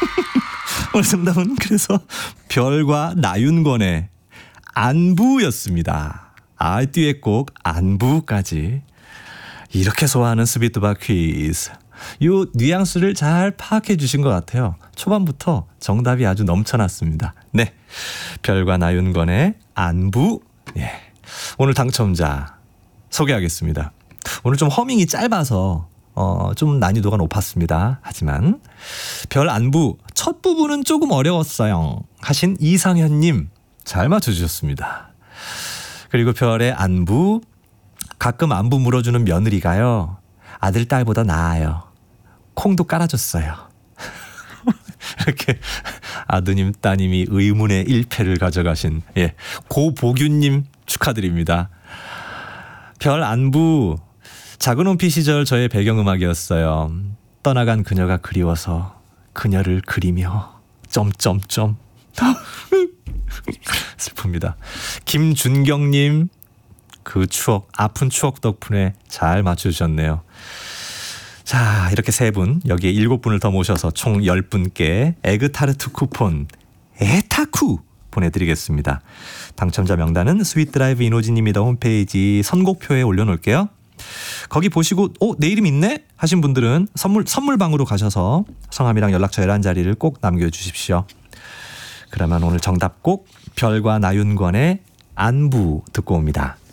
오늘 정답은 그래서 별과 나윤권의 안부였습니다. 듀엣곡 안부까지 이렇게 소화하는 스비트바 퀴즈. 이 뉘앙스를 잘 파악해 주신 것 같아요. 초반부터 정답이 아주 넘쳐났습니다. 네, 별과 나윤권의 안부. 예. 오늘 당첨자 소개하겠습니다. 오늘 좀 허밍이 짧아서 좀 난이도가 높았습니다. 하지만 별 안부 첫 부분은 조금 어려웠어요 하신 이상현님 잘 맞춰주셨습니다. 그리고 별의 안부, 가끔 안부 물어주는 며느리가요 아들 딸보다 나아요. 콩도 깔아줬어요. 이렇게 아드님 따님이 의문의 1패를 가져가신 고보균님 축하드립니다. 별 안부, 작은 온피 시절 저의 배경음악이었어요. 떠나간 그녀가 그리워서 그녀를 그리며 점점점. 슬픕니다. 김준경님, 그 추억, 아픈 추억 덕분에 잘 맞춰주셨네요. 자, 이렇게 3분, 여기에 7분을 더 모셔서 총 10분께 에그타르트 쿠폰 에타쿠 보내드리겠습니다. 당첨자 명단은 스윗드라이브 이노진입니다. 홈페이지 선곡표에 올려놓을게요. 거기 보시고 내 이름 있네 하신 분들은 선물방으로 가셔서 성함이랑 연락처 11자리를 꼭 남겨주십시오. 그러면 오늘 정답곡 별과 나윤권의 안부 듣고 옵니다.